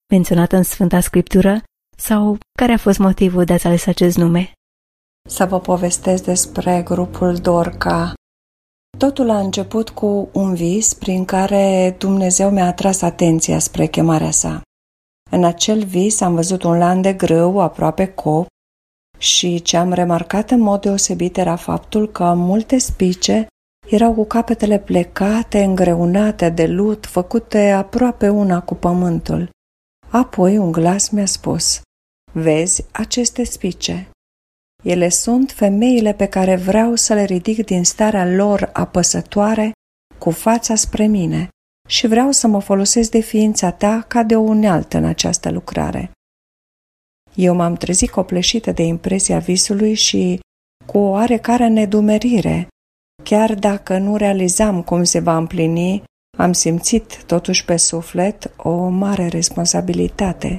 menționată în Sfânta Scriptură sau care a fost motivul de a-ți ales acest nume? Să vă povestesc despre grupul Dorca. Totul a început cu un vis prin care Dumnezeu mi-a atras atenția spre chemarea sa. În acel vis am văzut un lan de grâu aproape cop și ce am remarcat în mod deosebit era faptul că multe spice erau cu capetele plecate, îngreunate de lut, făcute aproape una cu pământul. Apoi un glas mi-a spus: "Vezi aceste spice? Ele sunt femeile pe care vreau să le ridic din starea lor apăsătoare cu fața spre mine și vreau să mă folosesc de ființa ta ca de o unealtă în această lucrare." Eu m-am trezit copleșită de impresia visului și cu o oarecare nedumerire. Chiar dacă nu realizam cum se va împlini, am simțit totuși pe suflet o mare responsabilitate.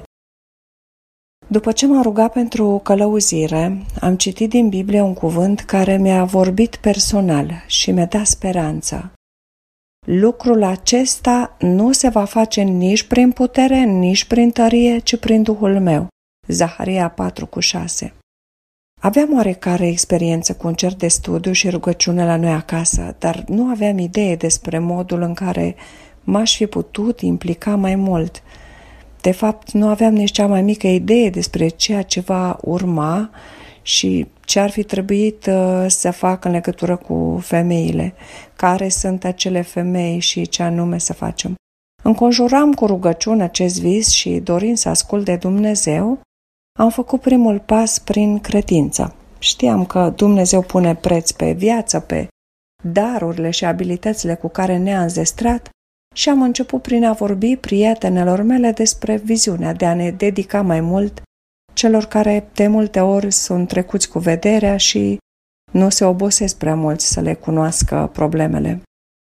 După ce m-am rugat pentru călăuzire, am citit din Biblie un cuvânt care mi-a vorbit personal și mi-a dat speranță. Lucrul acesta nu se va face nici prin putere, nici prin tărie, ci prin Duhul meu. Zaharia 4:6. Aveam oarecare experiență cu un cer de studiu și rugăciune la noi acasă, dar nu aveam idee despre modul în care m-aș fi putut implica mai mult. De fapt, nu aveam nici cea mai mică idee despre ceea ce va urma și ce ar fi trebuit să fac în legătură cu femeile, care sunt acele femei și ce anume să facem. Înconjuram cu rugăciune acest vis și, dorind să ascult de Dumnezeu, am făcut primul pas prin credință. Știam că Dumnezeu pune preț pe viață, pe darurile și abilitățile cu care ne-a înzestrat și am început prin a vorbi prietenelor mele despre viziunea de a ne dedica mai mult celor care de multe ori sunt trecuți cu vederea și nu se obosesc prea mult să le cunoască problemele.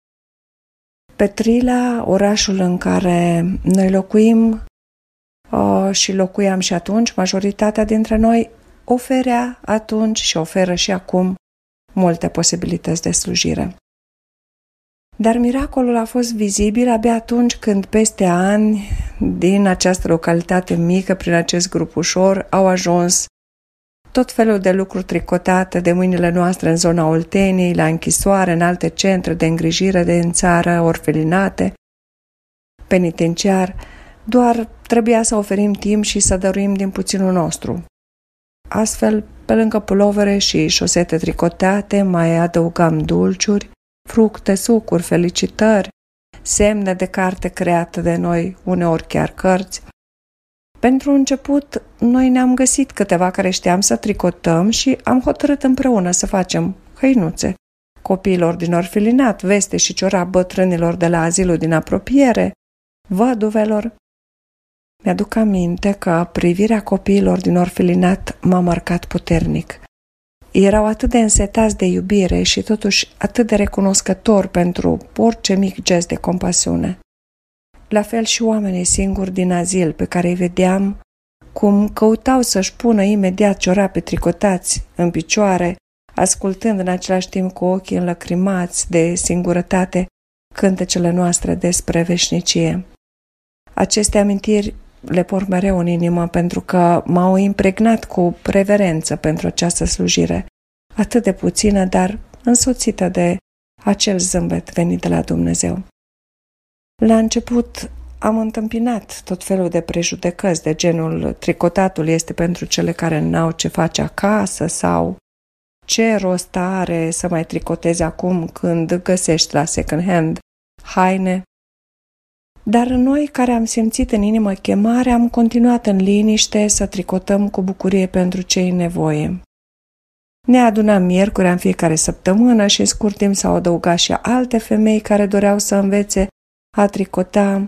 Petrila, orașul în care noi locuim și locuiam și atunci, majoritatea dintre noi oferea atunci și oferă și acum multe posibilități de slujire. Dar miracolul a fost vizibil abia atunci când peste ani din această localitate mică, prin acest grup ușor, au ajuns tot felul de lucruri tricotate de mâinile noastre în zona Olteniei, la închisoare, în alte centre de îngrijire în țară, orfelinate, penitenciar. Doar trebuia să oferim timp și să dăruim din puținul nostru. Astfel, pe lângă pulovere și șosete tricotate, mai adăugam dulciuri, fructe, sucuri, felicitări, semne de carte create de noi, uneori chiar cărți. Pentru început, noi ne-am găsit câteva care știam să tricotăm și am hotărât împreună să facem hăinuțe copiilor din orfelinat, veste și ciorap bătrânilor de la azilul din apropiere, văduvelor. Mi-aduc aminte că privirea copiilor din orfelinat m-a marcat puternic. Erau atât de însetați de iubire și totuși atât de recunoscători pentru orice mic gest de compasiune. La fel și oamenii singuri din azil pe care îi vedeam cum căutau să-și pună imediat ciorape tricotați în picioare, ascultând în același timp cu ochii înlăcrimați de singurătate cântecele noastre despre veșnicie. Aceste amintiri le port mereu în inimă pentru că m-au impregnat cu reverență pentru această slujire, atât de puțină, dar însoțită de acel zâmbet venit de la Dumnezeu. La început am întâmpinat tot felul de prejudecăți de genul tricotatul este pentru cele care n-au ce face acasă sau ce rost are să mai tricotezi acum când găsești la second hand haine. Dar noi care am simțit în inimă chemare am continuat în liniște să tricotăm cu bucurie pentru cei în nevoie. Ne adunam miercurea în fiecare săptămână și în scurt timp s-au adăugat și alte femei care doreau să învețe a tricota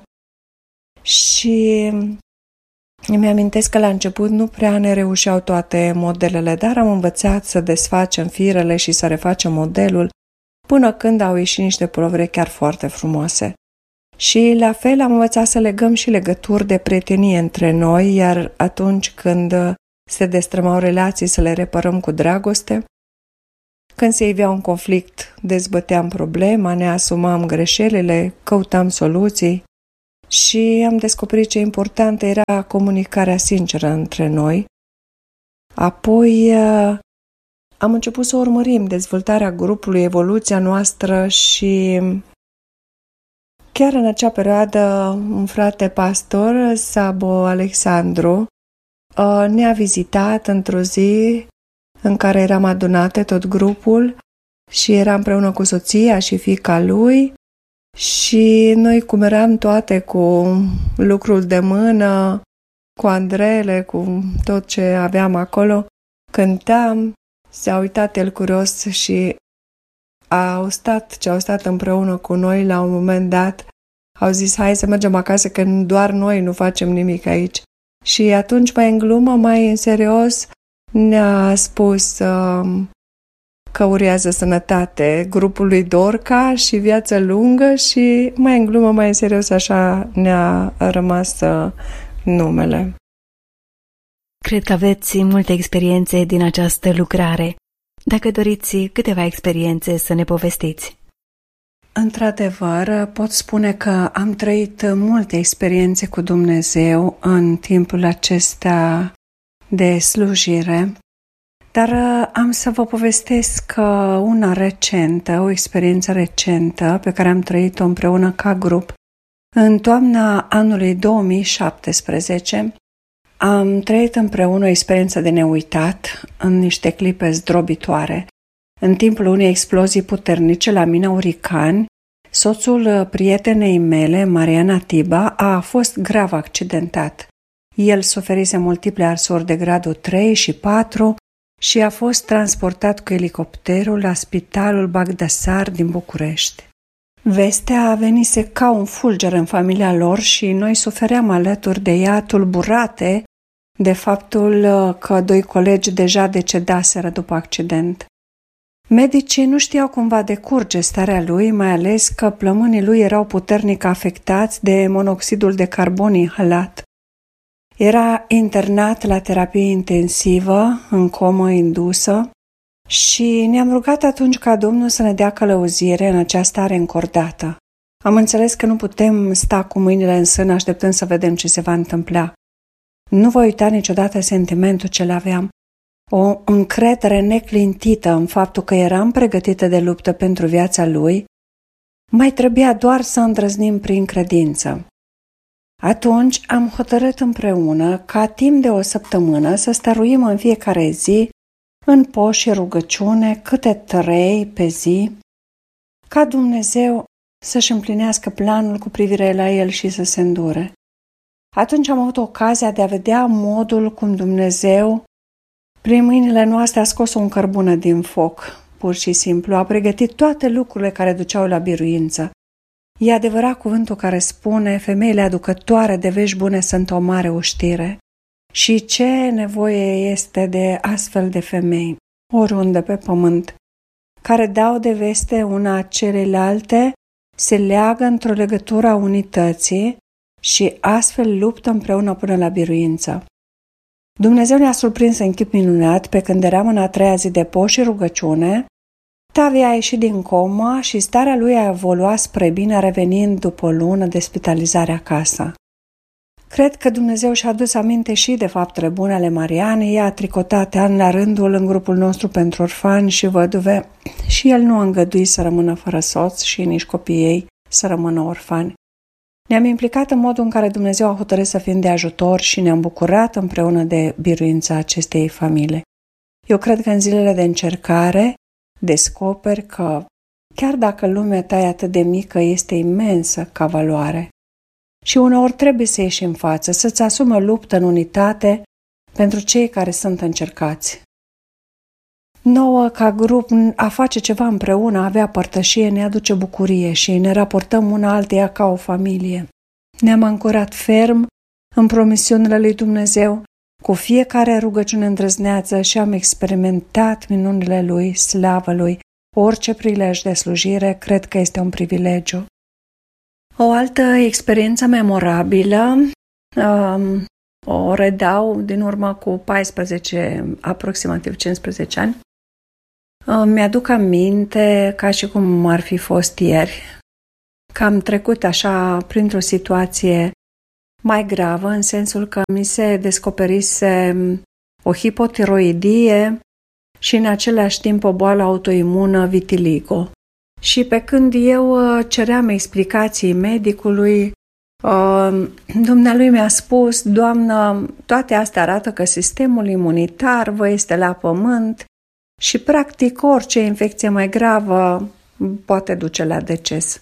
și îmi amintesc că la început nu prea ne reușeau toate modelele, dar am învățat să desfacem firele și să refacem modelul până când au ieșit niște pulovere chiar foarte frumoase. Și la fel am învățat să legăm și legături de prietenie între noi, iar atunci când se destrămau relații să le reparăm cu dragoste. Când se ivea un conflict, dezbăteam problema, ne asumam greșelile, căutam soluții și am descoperit ce importantă era comunicarea sinceră între noi. Apoi am început să urmărim dezvoltarea grupului, evoluția noastră și chiar în acea perioadă un frate pastor, Sabo Alexandru, ne-a vizitat într-o zi în care eram adunate tot grupul și era împreună cu soția și fiica lui și noi, cum eram toate cu lucrul de mână, cu andrele, cu tot ce aveam acolo, cântam, s-a uitat el curios și au stat împreună cu noi la un moment dat. Au zis, hai să mergem acasă, că doar noi nu facem nimic aici. Și atunci, mai în glumă, mai în serios, ne-a spus că urează sănătate grupului Dorca și viață lungă și mai în glumă, mai în serios, așa ne-a rămas numele. Cred că aveți multe experiențe din această lucrare. Dacă doriți câteva experiențe să ne povestiți. Într-adevăr, pot spune că am trăit multe experiențe cu Dumnezeu în timpul acesta de slujire, dar am să vă povestesc una recentă, o experiență recentă pe care am trăit-o împreună ca grup. În toamna anului 2017 am trăit împreună o experiență de neuitat în niște clipe zdrobitoare. În timpul unei explozii puternice la mina Uricani, soțul prietenei mele, Mariana Tiba, a fost grav accidentat. El suferise multiple arsuri de gradul 3 și 4 și a fost transportat cu elicopterul la Spitalul Bagdasar din București. Vestea venise ca un fulger în familia lor și noi sufeream alături de ea, tulburate de faptul că 2 colegi deja decedaseră după accident. Medicii nu știau cum va decurge starea lui, mai ales că plămânii lui erau puternic afectați de monoxidul de carbon inhalat. Era internat la terapie intensivă, în comă indusă, și ne-am rugat atunci ca Domnul să ne dea călăuzire în această stare încordată. Am înțeles că nu putem sta cu mâinile în sân așteptând să vedem ce se va întâmpla. Nu voi uita niciodată sentimentul ce l-aveam. O încredere neclintită în faptul că eram pregătită de luptă pentru viața lui, mai trebuia doar să îndrăznim prin credință. Atunci am hotărât împreună ca timp de 1 săptămână să stăruim în fiecare zi în post și rugăciune, câte 3 pe zi, ca Dumnezeu să-și împlinească planul cu privire la el și să se îndure. Atunci am avut ocazia de a vedea modul cum Dumnezeu, prin mâinile noastre, a scos o încărbună din foc, pur și simplu, a pregătit toate lucrurile care duceau la biruință. E adevărat cuvântul care spune, femeile aducătoare de vești bune sunt o mare uștire. Și ce nevoie este de astfel de femei, oriunde pe pământ, care dau de veste una celeilalte, se leagă într-o legătură a unității și astfel luptă împreună până la biruință. Dumnezeu ne-a surprins în chip minunat pe când eram în a 3-a zi de post și rugăciune. Tavi a ieșit din coma și starea lui a evoluat spre bine, revenind după o lună de spitalizare acasă. Cred că Dumnezeu și-a adus aminte și de faptele bune ale Marianei. Ea a tricotat an la rândul în grupul nostru pentru orfani și văduve și el nu a îngăduit să rămână fără soț și nici copiii ei să rămână orfani. Ne-am implicat în modul în care Dumnezeu a hotărât să fim de ajutor și ne-am bucurat împreună de biruința acestei familii. Eu cred că în zilele de încercare descoperi că chiar dacă lumea ta e atât de mică, este imensă ca valoare. Și uneori trebuie să ieși în față, să-ți asumi o luptă în unitate pentru cei care sunt încercați. Nouă, ca grup, a face ceva împreună, a avea părtășie, ne aduce bucurie și ne raportăm una alteia ca o familie. Ne-am ancorat ferm în promisiunile lui Dumnezeu, cu fiecare rugăciune îndrăzneață și am experimentat minunile lui, slavă lui. Orice prilej de slujire, cred că este un privilegiu. O altă experiență memorabilă o redau din urmă cu 14, aproximativ 15 ani. Mi-aduc aminte ca și cum ar fi fost ieri, că am trecut așa printr-o situație mai gravă, în sensul că mi se descoperise o hipotiroidie și în același timp o boală autoimună, vitiligo. Și pe când eu ceream explicații medicului, dumnealui mi-a spus: doamnă, toate astea arată că sistemul imunitar vă este la pământ și practic orice infecție mai gravă poate duce la deces.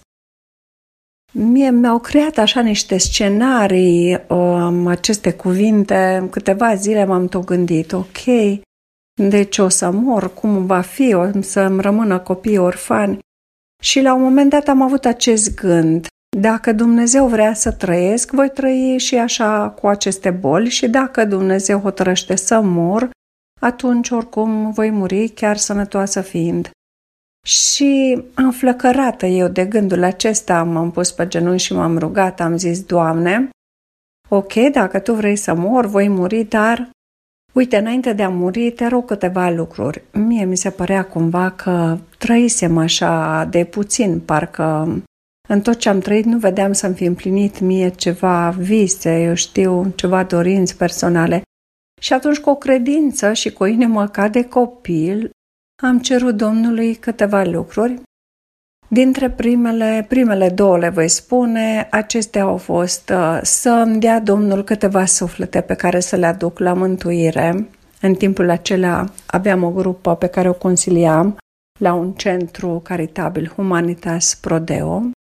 Mie mi-au creat așa niște scenarii, aceste cuvinte, câteva zile m-am tot gândit, ok, deci o să mor, cum va fi, o să-mi rămână copii orfani. Și la un moment dat am avut acest gând: dacă Dumnezeu vrea să trăiesc, voi trăi și așa cu aceste boli, și dacă Dumnezeu hotărăște să mor, atunci oricum voi muri, chiar sănătoasă fiind. Și înflăcărată eu de gândul acesta, m-am pus pe genunchi și m-am rugat, am zis: Doamne, ok, dacă Tu vrei să mor, voi muri, dar uite, înainte de a muri, te rog câteva lucruri. Mie mi se părea cumva că trăisem așa de puțin, parcă în tot ce am trăit nu vedeam să-mi fi împlinit mie ceva vise, eu știu, ceva dorinți personale. Și atunci, cu o credință și cu o inimă ca de copil, am cerut Domnului câteva lucruri. Dintre primele două le voi spune. Acestea au fost să-mi dea Domnul câteva suflete pe care să le aduc la mântuire. În timpul acela aveam o grupă pe care o consiliam la un centru caritabil, Humanitas Pro Deo.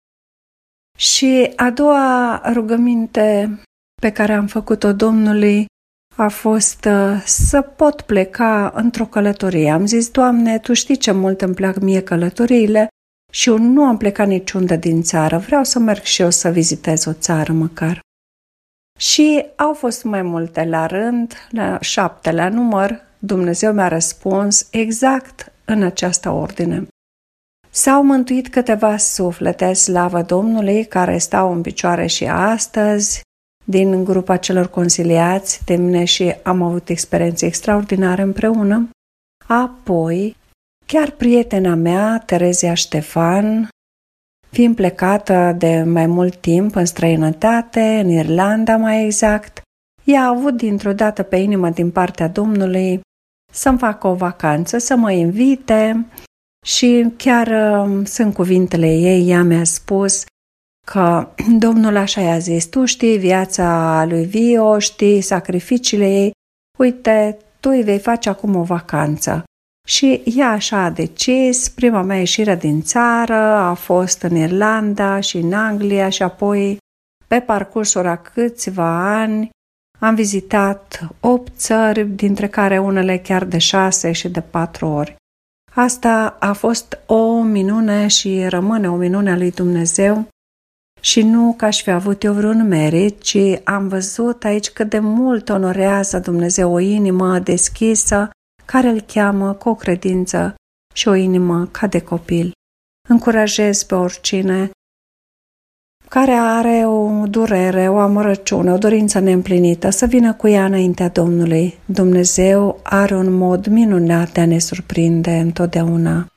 Și a doua rugăminte pe care am făcut-o Domnului a fost să pot pleca într-o călătorie. Am zis: Doamne, Tu știi ce mult îmi plac mie călătoriile și eu nu am plecat niciunde din țară. Vreau să merg și eu să vizitez o țară măcar. Și au fost mai multe la rând, la 7 la număr. Dumnezeu mi-a răspuns exact în această ordine. S-au mântuit câteva suflete, slavă Domnului, care stau în picioare și astăzi, din grupa celor consiliați de mine, și am avut experiențe extraordinare împreună. Apoi, chiar prietena mea, Terezia Ștefan, fiind plecată de mai mult timp în străinătate, în Irlanda mai exact, ea a avut dintr-o dată pe inimă din partea Domnului să-mi facă o vacanță, să mă invite, și chiar sunt cuvintele ei. Ea mi-a spus că Domnul așa i-a zis: Tu știi viața lui Vio, știi sacrificiile ei, uite, tu îi vei face acum o vacanță. Și ea așa a decis. Prima mea ieșire din țară a fost în Irlanda și în Anglia și apoi, pe parcursul a câțiva ani, am vizitat 8 țări, dintre care unele chiar de 6 și de 4 ori. Asta a fost o minune și rămâne o minune a lui Dumnezeu. Și nu că aș fi avut eu vreun merit, ci am văzut aici cât de mult onorează Dumnezeu o inimă deschisă, care îl cheamă cu o credință și o inimă ca de copil. Încurajez pe oricine care are o durere, o amărăciune, o dorință neîmplinită, să vină cu ea înaintea Domnului. Dumnezeu are un mod minunat de a ne surprinde întotdeauna.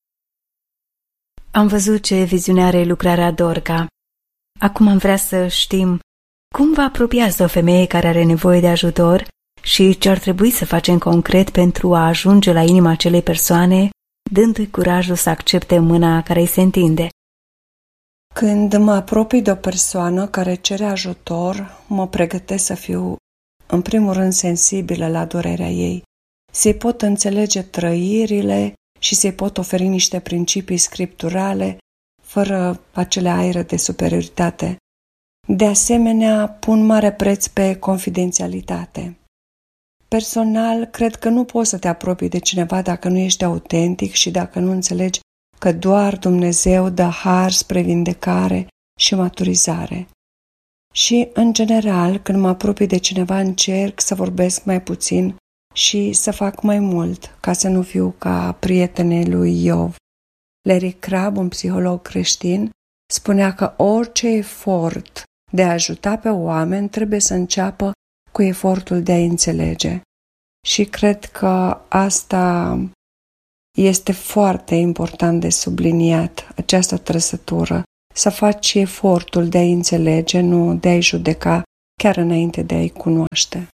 Am văzut ce viziune are lucrarea Dorca. Acum am vrea să știm cum vă apropiați o femeie care are nevoie de ajutor și ce ar trebui să facem concret pentru a ajunge la inima acelei persoane, dându-i curajul să accepte mâna care îi se întinde. Când mă apropii de o persoană care cere ajutor, mă pregătesc să fiu, în primul rând, sensibilă la durerea ei, să-i pot înțelege trăirile și să-i pot oferi niște principii scripturale, fără acele aere de superioritate. De asemenea, pun mare preț pe confidențialitate. Personal, cred că nu poți să te apropii de cineva dacă nu ești autentic și dacă nu înțelegi că doar Dumnezeu dă har spre vindecare și maturizare. Și, în general, când mă apropii de cineva, încerc să vorbesc mai puțin și să fac mai mult, ca să nu fiu ca prietenii lui Iov. Larry Crabb, un psiholog creștin, spunea că orice efort de a ajuta pe oameni trebuie să înceapă cu efortul de a înțelege. Și cred că asta este foarte important de subliniat, această trăsătură, să faci efortul de a-i înțelege, nu de a-i judeca chiar înainte de a-i cunoaște.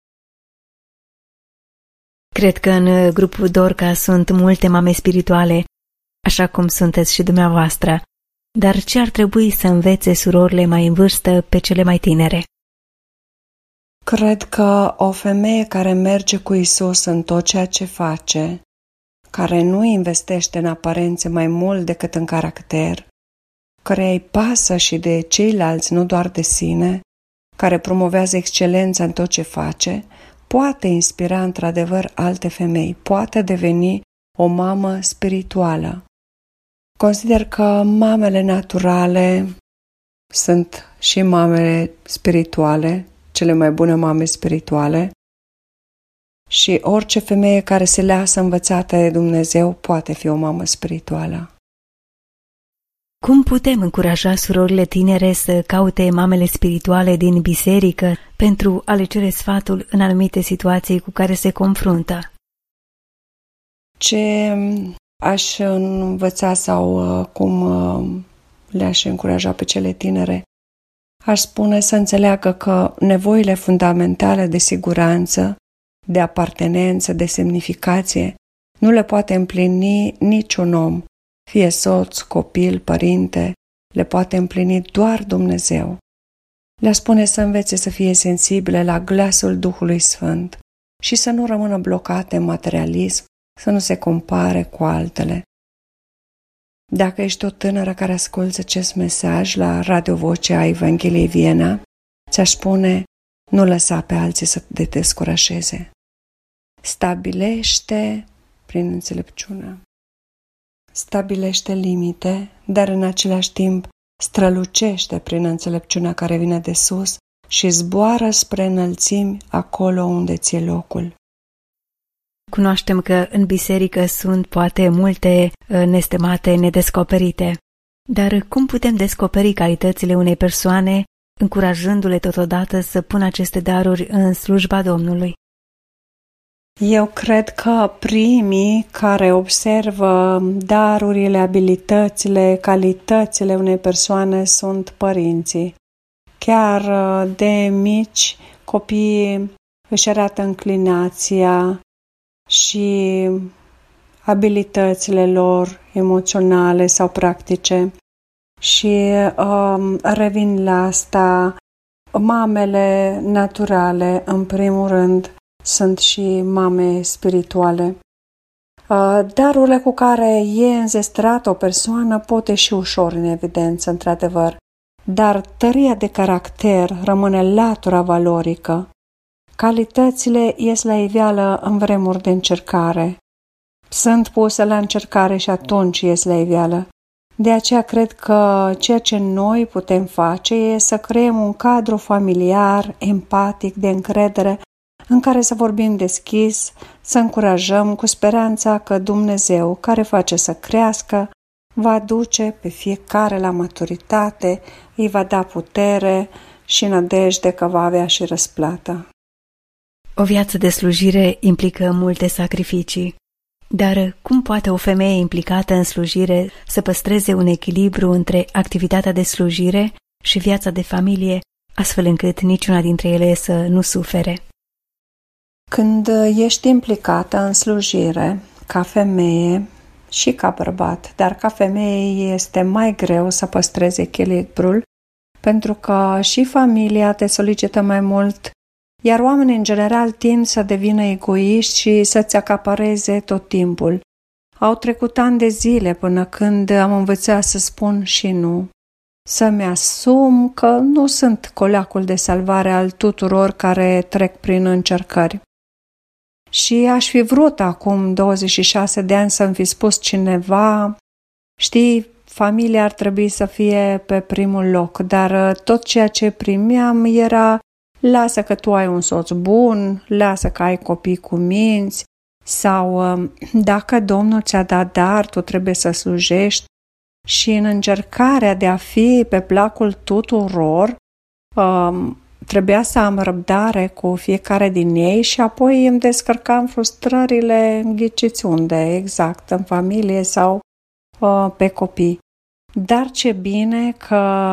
Cred că în grupul Dorca sunt multe mame spirituale, așa cum sunteți și dumneavoastră, dar ce ar trebui să învețe surorile mai în vârstă pe cele mai tinere? Cred că o femeie care merge cu Isus în tot ceea ce face, care nu investește în aparențe mai mult decât în caracter, care îi pasă și de ceilalți, nu doar de sine, care promovează excelența în tot ce face, poate inspira într-adevăr alte femei, poate deveni o mamă spirituală. Consider că mamele naturale sunt și mamele spirituale, cele mai bune mame spirituale, și orice femeie care se lasă învățată de Dumnezeu poate fi o mamă spirituală. Cum putem încuraja surorile tinere să caute mamele spirituale din biserică pentru a le cere sfatul în anumite situații cu care se confruntă? Ce aș învăța sau cum le-aș încuraja pe cele tinere? Aș spune să înțeleagă că nevoile fundamentale de siguranță, de apartenență, de semnificație, nu le poate împlini niciun om, fie soț, copil, părinte, le poate împlini doar Dumnezeu. Le-aș spune să învețe să fie sensibile la glasul Duhului Sfânt și să nu rămână blocate în materialism, să nu se compare cu altele. Dacă ești o tânără care ascultă acest mesaj la Radio Vocea Evangheliei Viena, ți-aș spune, nu lăsa pe alții să te descurajeze. Stabilește prin înțelepciune. Stabilește limite, dar în același timp strălucește prin înțelepciunea care vine de sus și zboară spre înălțimi acolo unde ți-e locul. Cunoaștem că în biserică sunt poate multe nestemate, nedescoperite, dar cum putem descoperi calitățile unei persoane, încurajându-le totodată să pună aceste daruri în slujba Domnului? Eu cred că primii care observă darurile, abilitățile, calitățile unei persoane sunt părinții. Chiar de mici, copiii își arată înclinația și abilitățile lor emoționale sau practice și revin la asta. Mamele naturale, în primul rând, sunt și mame spirituale. Darurile cu care e înzestrată o persoană pot ieși ușor în evidență, într-adevăr, dar tăria de caracter rămâne latura valorică. Calitățile ies la iveală în vremuri de încercare. Sunt puse la încercare și atunci ies la iveală. De aceea cred că ceea ce noi putem face e să creăm un cadru familiar, empatic, de încredere, în care să vorbim deschis, să încurajăm cu speranța că Dumnezeu, care face să crească, va duce pe fiecare la maturitate, îi va da putere și nădejde că va avea și răsplată. O viață de slujire implică multe sacrificii, dar cum poate o femeie implicată în slujire să păstreze un echilibru între activitatea de slujire și viața de familie, astfel încât niciuna dintre ele să nu sufere? Când ești implicată în slujire, ca femeie și ca bărbat, dar ca femeie este mai greu să păstrezi echilibrul, pentru că și familia te solicită mai mult, iar oamenii în general tind să devină egoiști și să-ți acapareze tot timpul. Au trecut ani de zile până când am învățat să spun și nu, să-mi asum că nu sunt coleacul de salvare al tuturor care trec prin încercări. Și aș fi vrut acum 26 de ani să-mi fi spus cineva, știi, familia ar trebui să fie pe primul loc, dar tot ceea ce primeam era, lasă că tu ai un soț bun, lasă că ai copii cu minți, sau dacă Domnul ți-a dat dar, tu trebuie să slujești. Și în încercarea de a fi pe placul tuturor, trebuia să am răbdare cu fiecare din ei și apoi îmi descărcam frustrările, ghiciți unde, exact, în familie sau pe copii. Dar ce bine că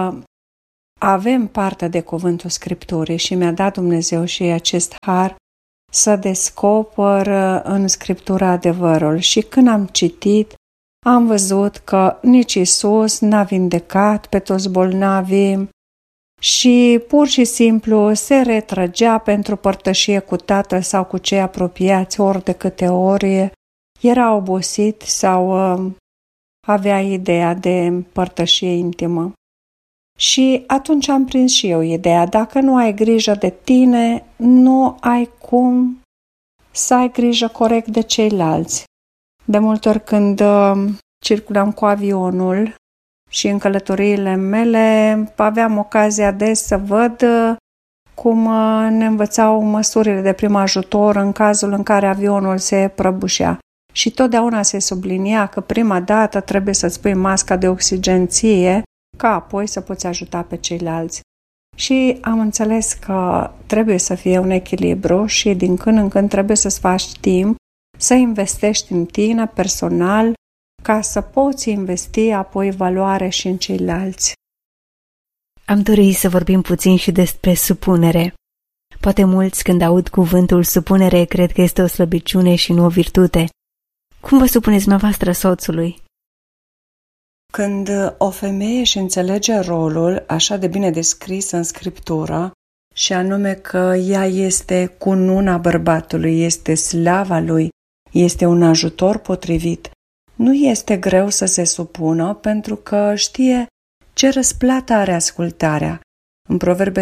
avem parte de cuvântul Scripturii și mi-a dat Dumnezeu și acest har să descoper în Scriptura adevărul. Și când am citit, am văzut că nici Iisus n-a vindecat pe toți bolnavii și pur și simplu se retrăgea pentru părtășie cu Tatăl sau cu cei apropiați ori de câte ori era obosit sau avea ideea de părtășie intimă. Și atunci am prins și eu ideea, dacă nu ai grijă de tine, nu ai cum să ai grijă corect de ceilalți. De multe ori când circulam cu avionul și în călătoriile mele aveam ocazia des să văd cum ne învățau măsurile de prim ajutor în cazul în care avionul se prăbușea. Și totdeauna se sublinia că prima dată trebuie să-ți pui masca de oxigen ție, ca apoi să poți ajuta pe ceilalți. Și am înțeles că trebuie să fie un echilibru și din când în când trebuie să-ți faci timp să investești în tine personal ca să poți investi apoi valoare și în ceilalți. Am dorit să vorbim puțin și despre supunere. Poate mulți când aud cuvântul supunere cred că este o slăbiciune și nu o virtute. Cum vă supuneți dumneavoastră soțului? Când o femeie își înțelege rolul așa de bine descris în Scriptură, și anume că ea este cununa bărbatului, este slava lui, este un ajutor potrivit, nu este greu să se supună pentru că știe ce răsplată are ascultarea. În Proverbe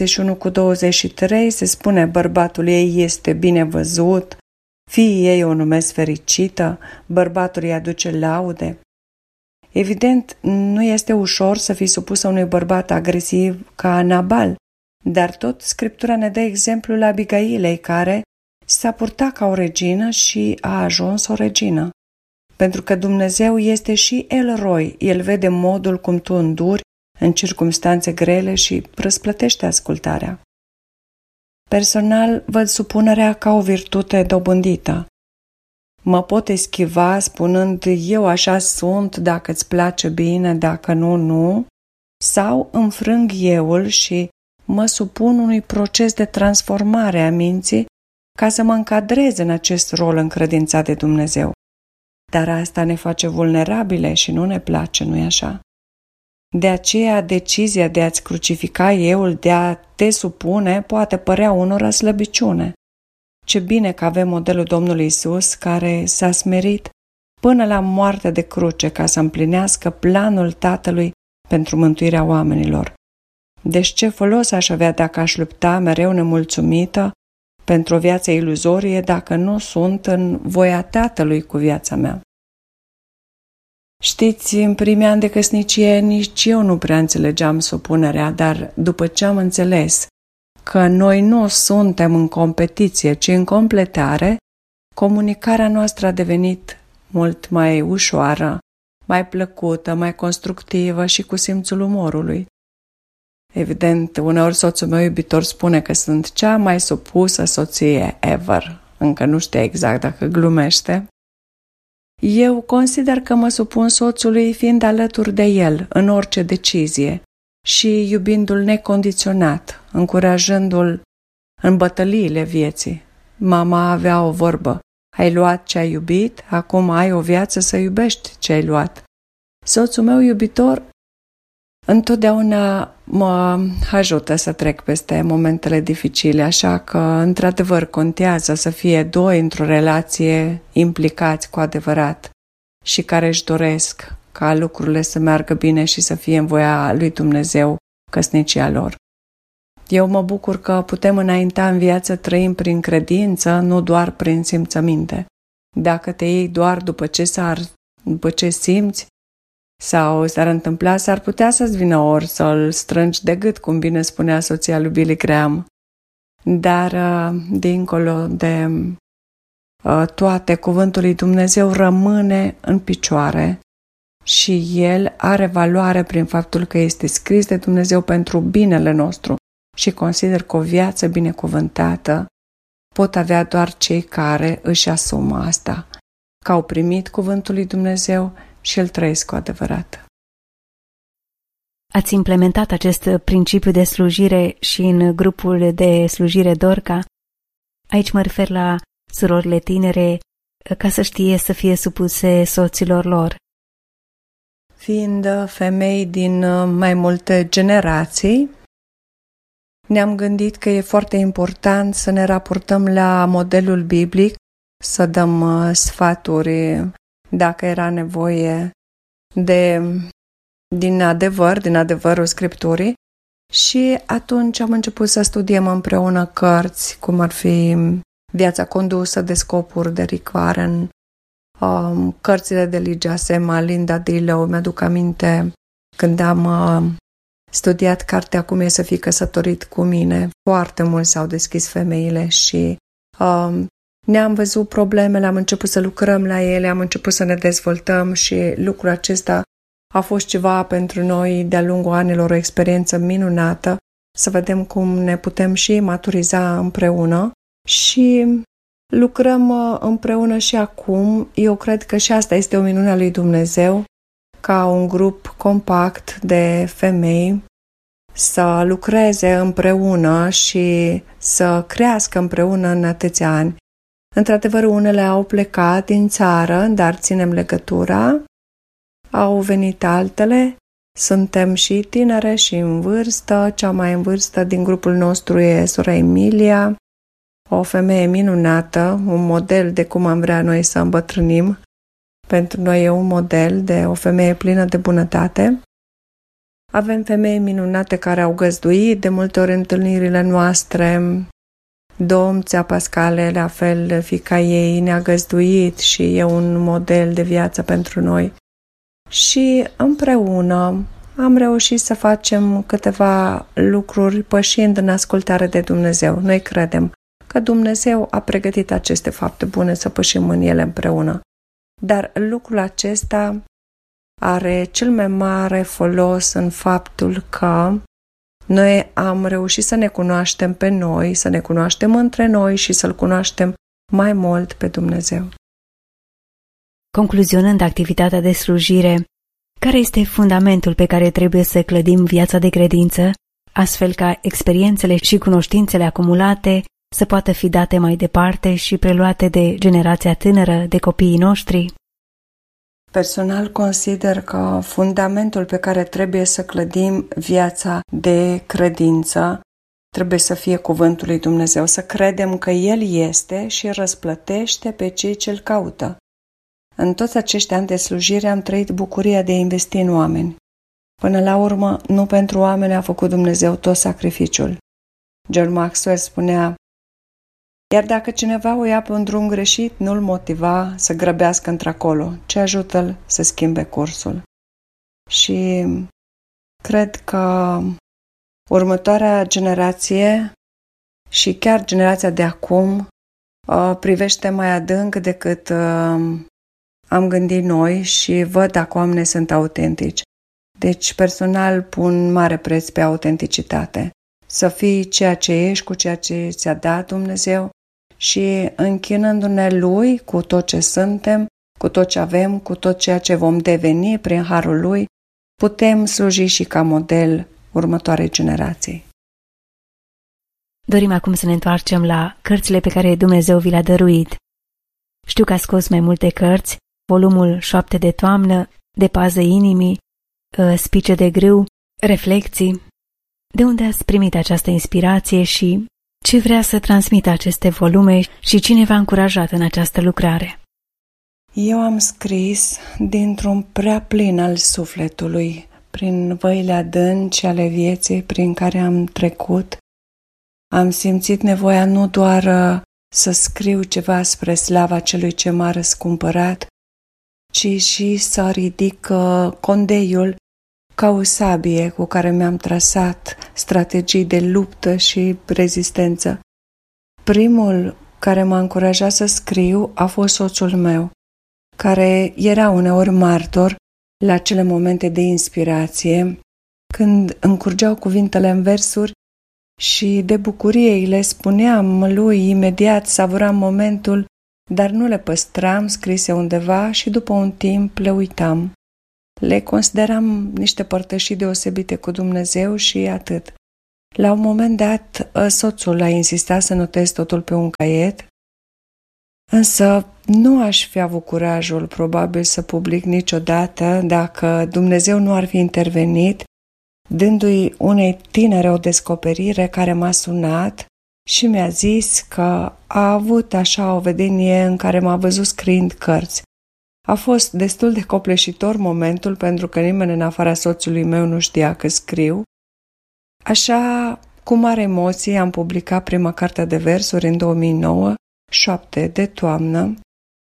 31:23 se spune: bărbatul ei este bine văzut, fiii ei o numesc fericită, bărbatul îi aduce laude. Evident, nu este ușor să fii supusă unui bărbat agresiv ca Nabal, dar tot Scriptura ne dă exemplul Abigailei, care s-a purtat ca o regină și a ajuns o regină. Pentru că Dumnezeu este și El Roi, El vede modul cum tu înduri în circumstanțe grele și răsplătește ascultarea. Personal, văd supunerea ca o virtute dobândită. Mă pot eschiva spunând eu așa sunt, dacă îți place bine, dacă nu, nu, sau înfrâng euul și mă supun unui proces de transformare a minții ca să mă încadrez în acest rol încredințat de Dumnezeu. Dar asta ne face vulnerabile și nu ne place, nu-i așa? De aceea, decizia de a-ți crucifica euul, de a te supune, poate părea unora slăbiciune. Ce bine că avem modelul Domnului Iisus, care s-a smerit până la moartea de cruce ca să împlinească planul Tatălui pentru mântuirea oamenilor. Deci ce folos aș avea dacă aș lupta mereu nemulțumită pentru o viață iluzorie dacă nu sunt în voia Tatălui cu viața mea? Știți, în primii ani de căsnicie nici eu nu prea înțelegeam supunerea, dar după ce am înțeles că noi nu suntem în competiție, ci în completare, comunicarea noastră a devenit mult mai ușoară, mai plăcută, mai constructivă și cu simțul umorului. Evident, uneori soțul meu iubitor spune că sunt cea mai supusă soție ever. Încă nu știe exact dacă glumește. Eu consider că mă supun soțului fiind alături de el în orice decizie și iubindu-l necondiționat, încurajându-l în bătăliile vieții. Mama avea o vorbă: ai luat ce ai iubit, acum ai o viață să iubești ce ai luat. Soțul meu iubitor întotdeauna mă ajută să trec peste momentele dificile, așa că, într-adevăr, contează să fie doi într-o relație implicați cu adevărat și care își doresc ca lucrurile să meargă bine și să fie în voia lui Dumnezeu căsnicia lor. Eu mă bucur că putem înainta în viață trăim prin credință, nu doar prin simțăminte. Dacă te iei doar după ce simți, sau s-ar întâmpla, s-ar putea să-ți vină ori să-l strângi de gât, cum bine spunea soția lui Billy Graham. Dar, dincolo de toate, cuvântul lui Dumnezeu rămâne în picioare și el are valoare prin faptul că este scris de Dumnezeu pentru binele nostru și consider că o viață binecuvântată pot avea doar cei care își asumă asta, că au primit cuvântul lui Dumnezeu și îl trăiesc cu adevărat. ați implementat acest principiu de slujire și în grupul de slujire Dorca. Aici mă refer la surorile tinere, ca să știe să fie supuse soților lor. Fiind femei din mai multe generații, ne-am gândit că e foarte important să ne raportăm la modelul biblic, să dăm sfaturi dacă era nevoie din adevărul Scripturii, și atunci am început să studiem împreună cărți, cum ar fi Viața condusă de scopuri de Rick Warren, cărțile de Elijah Sema, Linda Dillow. Mi-aduc aminte când am studiat cartea Cum e să fii căsătorit cu mine, foarte mult s-au deschis femeile și ne-am văzut problemele, am început să lucrăm la ele, am început să ne dezvoltăm și lucrul acesta a fost ceva pentru noi de-a lungul anilor, o experiență minunată, să vedem cum ne putem și maturiza împreună și lucrăm împreună și acum. Eu cred că și asta este o minune a lui Dumnezeu, ca un grup compact de femei să lucreze împreună și să crească împreună în atâția ani. Într-adevăr, unele au plecat din țară, dar ținem legătura. Au venit altele, suntem și tinere și în vârstă. Cea mai în vârstă din grupul nostru e sora Emilia, o femeie minunată, un model de cum am vrea noi să îmbătrânim. Pentru noi e un model de o femeie plină de bunătate. Avem femei minunate care au găzduit de multe ori întâlnirile noastre. Domția Pascale, la fel, fiica ei ne-a găzduit și e un model de viață pentru noi. Și împreună am reușit să facem câteva lucruri pășind în ascultare de Dumnezeu. Noi credem că Dumnezeu a pregătit aceste fapte bune să pășim în ele împreună. Dar lucrul acesta are cel mai mare folos în faptul că noi am reușit să ne cunoaștem pe noi, să ne cunoaștem între noi și să-L cunoaștem mai mult pe Dumnezeu. Concluzionând activitatea de slujire, care este fundamentul pe care trebuie să clădim viața de credință, astfel ca experiențele și cunoștințele acumulate să poată fi date mai departe și preluate de generația tânără, de copiii noștri? Personal consider că fundamentul pe care trebuie să clădim viața de credință trebuie să fie cuvântul lui Dumnezeu, să credem că El este și răsplătește pe cei ce-L caută. În toți acești ani de slujire am trăit bucuria de a investi în oameni. Până la urmă, nu pentru oameni a făcut Dumnezeu tot sacrificiul. John Maxwell spunea: iar dacă cineva o ia pe un drum greșit, nu-l motiva să grăbească într-acolo, ci ajută-l să schimbe cursul. Și cred că următoarea generație și chiar generația de acum privește mai adânc decât am gândit noi și văd dacă oamenii sunt autentici. Deci, personal, pun mare preț pe autenticitate. Să fii ceea ce ești, cu ceea ce ți-a dat Dumnezeu și închinându-ne Lui cu tot ce suntem, cu tot ce avem, cu tot ceea ce vom deveni prin harul Lui, putem sluji și ca model următoarei generații. Dorim acum să ne întoarcem la cărțile pe care Dumnezeu vi le-a dăruit. Știu că a scos mai multe cărți, volumul 7 de toamnă, De pază inimii, Spice de grâu, Reflecții. De unde ați primit această inspirație și ce vrea să transmită aceste volume și cine v-a încurajat în această lucrare? Eu am scris dintr-un prea plin al sufletului, prin văile adânci ale vieții prin care am trecut. Am simțit nevoia nu doar să scriu ceva spre slava celui ce m-a răscumpărat, ci și să ridic condeiul ca o sabie cu care mi-am trasat strategii de luptă și rezistență. Primul care m-a încurajat să scriu a fost soțul meu, care era uneori martor la acele momente de inspirație, când îmi curgeau cuvintele în versuri și de bucurie îi le spuneam lui imediat, savuram momentul, dar nu le păstram scrise undeva și după un timp le uitam. le consideram niște părtășii deosebite cu Dumnezeu și atât. La un moment dat, soțul a insistat să notez totul pe un caiet, însă nu aș fi avut curajul probabil să public niciodată dacă Dumnezeu nu ar fi intervenit, dându-i unei tinere o descoperire care m-a sunat și mi-a zis că a avut așa o vedenie în care m-a văzut scriind cărți. A fost destul de copleșitor momentul pentru că nimeni în afara soțului meu nu știa că scriu. Așa, cu mare emoție, am publicat prima carte de versuri în 2009, 7 de toamnă.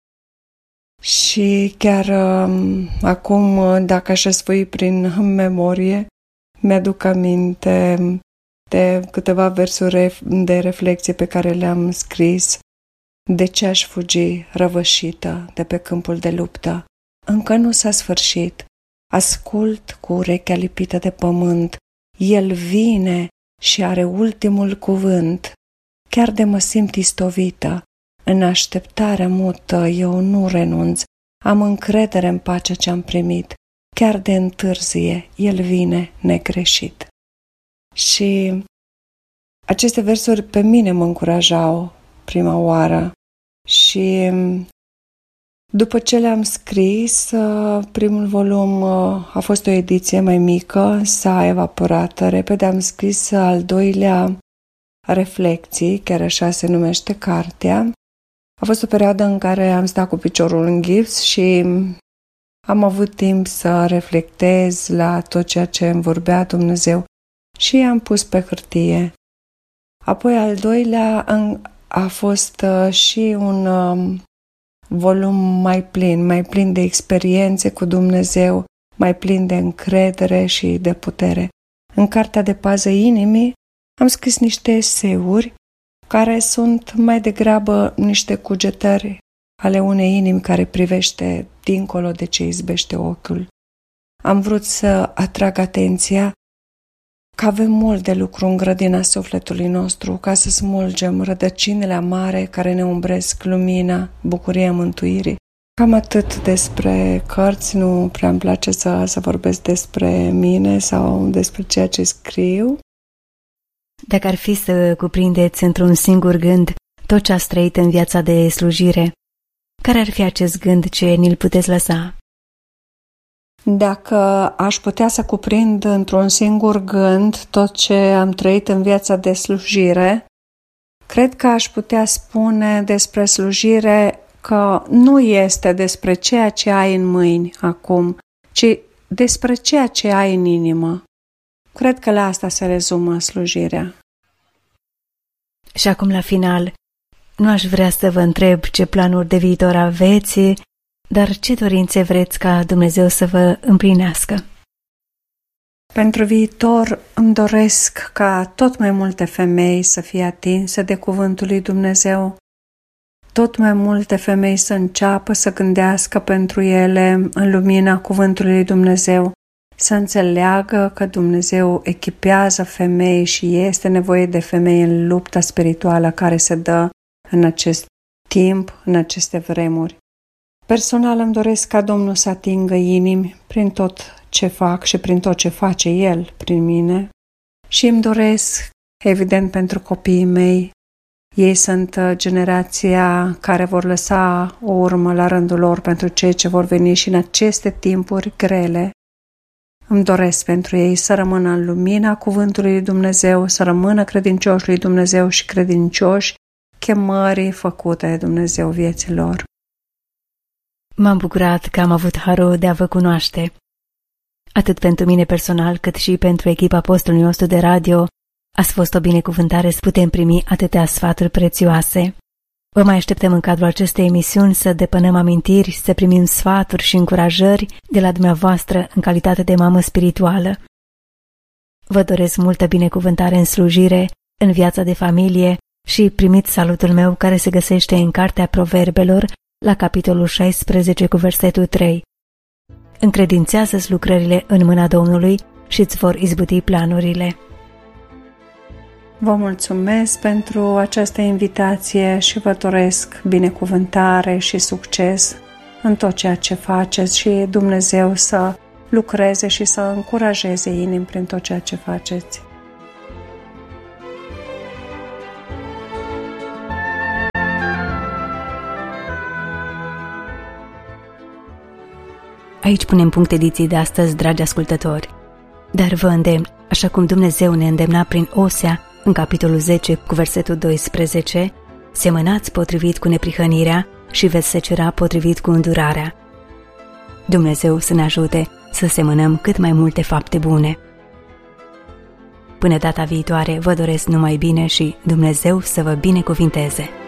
Și chiar acum, dacă aș răsfoi prin memorie, mi-aduc aminte de câteva versuri de reflexie pe care le-am scris. De ce aș fugi răvășită de pe câmpul de luptă? Încă nu s-a sfârșit. Ascult cu urechea lipită de pământ. El vine și are ultimul cuvânt. Chiar de mă simt istovită. În așteptarea mută eu nu renunț. Am încredere în pacea ce am primit. Chiar de întârzie, El vine negreșit. Și aceste versuri pe mine mă încurajau prima oară și după ce le-am scris, primul volum a fost o ediție mai mică, s-a evaporat repede, am scris al doilea, Reflecții, chiar așa se numește cartea. A fost o perioadă în care am stat cu piciorul în gips și am avut timp să reflectez la tot ceea ce îmi vorbea Dumnezeu și am pus pe hârtie. Apoi al doilea a fost și un volum mai plin de experiențe cu Dumnezeu, mai plin de încredere și de putere. În cartea de pază inimii am scris niște eseuri care sunt mai degrabă niște cugetări ale unei inimi care privește dincolo de ce izbește ochiul. Am vrut să atrag atenția că avem mult de lucru în grădina sufletului nostru ca să smulgem rădăcinile amare care ne umbresc lumina, bucuria mântuirii. Cam atât despre cărți, nu prea îmi place să vorbesc despre mine sau despre ceea ce scriu. Dacă ar fi să cuprindeți într-un singur gând tot ce ați trăit în viața de slujire, care ar fi acest gând ce ni-l puteți lăsa? Dacă aș putea să cuprind într-un singur gând tot ce am trăit în viața de slujire, cred că aș putea spune despre slujire că nu este despre ceea ce ai în mâini acum, ci despre ceea ce ai în inimă. Cred că la asta se rezumă slujirea. Și acum, la final, nu aș vrea să vă întreb ce planuri de viitor aveți, dar ce dorințe vreți ca Dumnezeu să vă împlinească? Pentru viitor îmi doresc ca tot mai multe femei să fie atinse de cuvântul lui Dumnezeu, tot mai multe femei să înceapă să gândească pentru ele în lumina cuvântului lui Dumnezeu, să înțeleagă că Dumnezeu echipează femei și este nevoie de femei în lupta spirituală care se dă în acest timp, în aceste vremuri. Personal îmi doresc ca Domnul să atingă inimi prin tot ce fac și prin tot ce face El prin mine și îmi doresc, evident, pentru copiii mei. Ei sunt generația care vor lăsa o urmă la rândul lor pentru cei ce vor veni și în aceste timpuri grele. Îmi doresc pentru ei să rămână în lumina cuvântului lui Dumnezeu, să rămână credincioși lui Dumnezeu și credincioși chemării făcute de Dumnezeu vieții lor. M-am bucurat că am avut harul de a vă cunoaște. Atât pentru mine personal, cât și pentru echipa postului nostru de radio, ați fost o binecuvântare să putem primi atâtea sfaturi prețioase. Vă mai așteptăm în cadrul acestei emisiuni să depănăm amintiri, să primim sfaturi și încurajări de la dumneavoastră în calitate de mamă spirituală. Vă doresc multă binecuvântare în slujire, în viața de familie și primiți salutul meu care se găsește în Cartea Proverbelor, la capitolul 16 cu versetul 3. Încredințează-ți lucrările în mâna Domnului și îți vor izbuti planurile. Vă mulțumesc pentru această invitație și vă doresc binecuvântare și succes în tot ceea ce faceți și Dumnezeu să lucreze și să încurajeze inimi prin tot ceea ce faceți. Aici punem punct ediției de astăzi, dragi ascultători. Dar vă îndemn, așa cum Dumnezeu ne îndemna prin Osea, în capitolul 10, cu versetul 12, semănați potrivit cu neprihănirea și veți secera potrivit cu îndurarea. Dumnezeu să ne ajute să semănăm cât mai multe fapte bune. Până data viitoare, vă doresc numai bine și Dumnezeu să vă binecuvinteze!